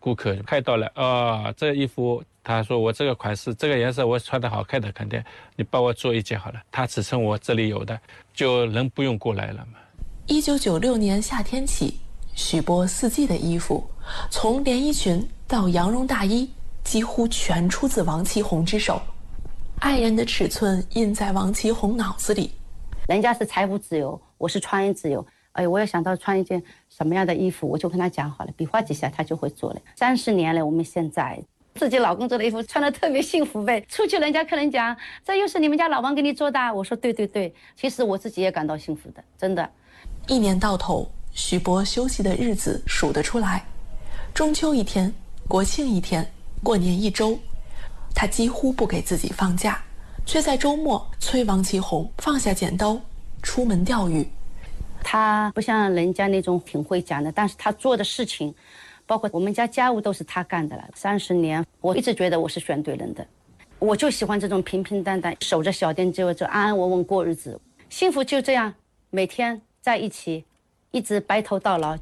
顾客看到了，这衣服，他说我这个款式、这个颜色我穿得好看的，肯定你帮我做一件好了，它尺寸我这里有的，就人不用过来了嘛。 1996年夏天起，许波四季的衣服，从连衣裙到羊绒大衣，几乎全出自王其宏之手。爱人的尺寸印在王其宏脑子里。 人家是财富自由，我是穿衣自由。我也想到穿一件什么样的衣服，我就跟他讲好了，比划几下他就会做了。30年了，我们现在自己老公做的衣服穿得特别幸福呗。出去人家客人讲，这又是你们家老王给你做的，我说对对对，其实我自己也感到幸福的，真的。 一年到头，许波休息的日子数得出来，中秋一天，国庆一天，过年1周，他几乎不给自己放假，却在周末催王其宏放下剪刀，出门钓鱼。 他不像人家那种挺会讲的，但是他做的事情，包括我们家家务都是他干的了。30年，我一直觉得我是选对人的。我就喜欢这种平平淡淡，守着小店就安安稳稳过日子，幸福就这样，每天在一起，一直白头到老。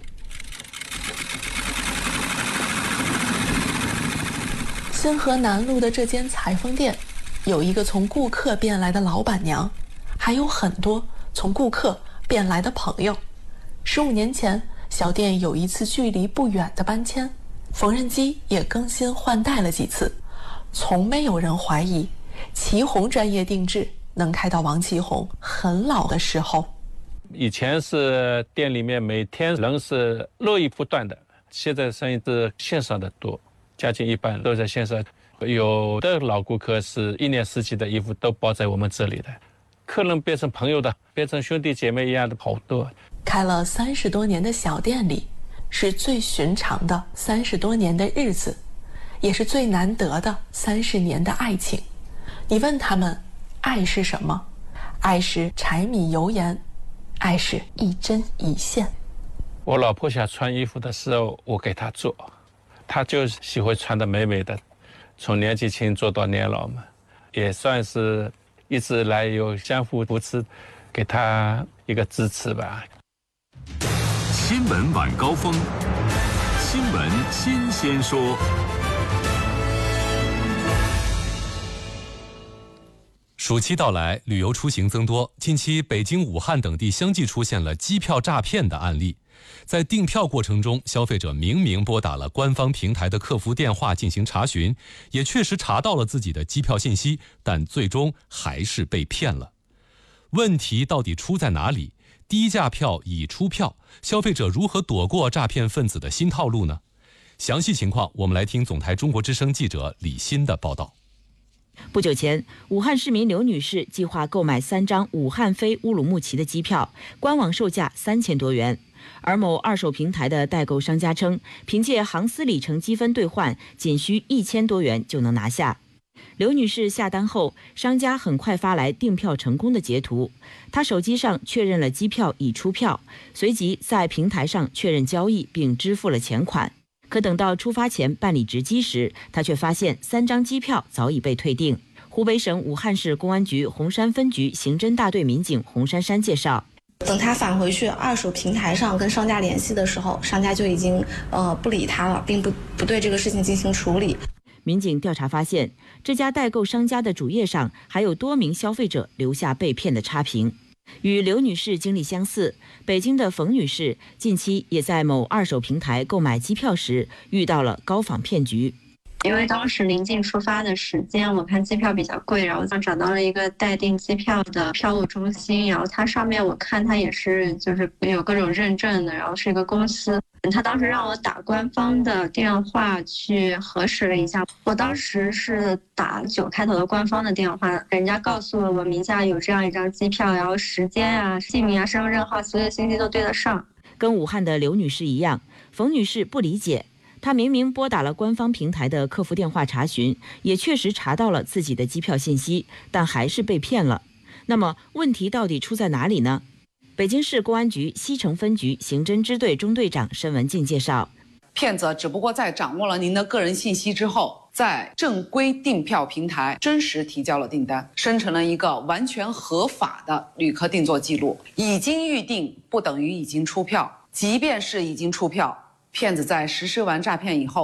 新河南路的这间裁缝店，有一个从顾客变来的老板娘，还有很多从顾客变来的朋友。15年前，小店有一次距离不远的搬迁，缝纫机也更新换代了几次，从没有人怀疑其宏专业定制能开到王其宏很老的时候。 以前是店里面每天人是络绎不断的，现在生意是线上的多，将近一半都在线上。有的老顾客是1年4季的衣服都包在我们这里的，客人变成朋友的，变成兄弟姐妹一样的好多。 开了30多年的小店里，是最寻常的30多年的日子，也是最难得的30年的爱情。你问他们，爱是什么？爱是柴米油盐，爱是一针一线。 我老婆想穿衣服的时候，我给她做，她就喜欢穿得美美的，从年纪轻做到年老嘛，也算是一直来有相互扶持，给她一个支持吧。 新闻晚高峰，新闻新鲜说。 暑期到来，旅游出行增多，近期北京、武汉等地相继出现了机票诈骗的案例。在订票过程中，消费者明明拨打了官方平台的客服电话进行查询，也确实查到了自己的机票信息，但最终还是被骗了。问题到底出在哪里？低价票已出票，消费者如何躲过诈骗分子的新套路呢？详细情况，我们来听总台中国之声记者李欣的报道。 不久前，武汉市民刘女士计划购买3张武汉飞乌鲁木齐的机票，官网售价3000多元。而某二手平台的代购商家称，凭借航司里程积分兑换，仅需1000多元就能拿下。刘女士下单后，商家很快发来订票成功的截图，她手机上确认了机票已出票，随即在平台上确认交易并支付了钱款。可等到出发前办理值机时，她却发现3张机票早已被退订。湖北省武汉市公安局红山分局刑侦大队民警洪珊珊介绍， 等他返回去二手平台上跟商家联系的时候，商家就已经不理他了，并不对这个事情进行处理。 民警调查发现，这家代购商家的主页上还有多名消费者留下被骗的差评。与刘女士经历相似，北京的冯女士近期也在某二手平台购买机票时遇到了高仿骗局。 因为当时临近出发的时间，我看机票比较贵，然后找到了一个代订机票的票务中心，然后它上面我看它也是就是有各种认证的，然后是一个公司。他当时让我打官方的电话去核实了一下，我当时是打9开头的官方的电话，人家告诉我名下有这样一张机票，然后时间啊、姓名啊、身份证号所有信息都对得上。 跟武汉的刘女士一样，冯女士不理解，她明明拨打了官方平台的客服电话查询，也确实查到了自己的机票信息，但还是被骗了。那么问题到底出在哪里呢？北京市公安局西城分局刑侦支队中队长申文静介绍， 骗子只不过在掌握了您的个人信息之后，在正规订票平台真实提交了订单，生成了一个完全合法的旅客订座记录。已经预订不等于已经出票，即便是已经出票，骗子在实施完诈骗以后，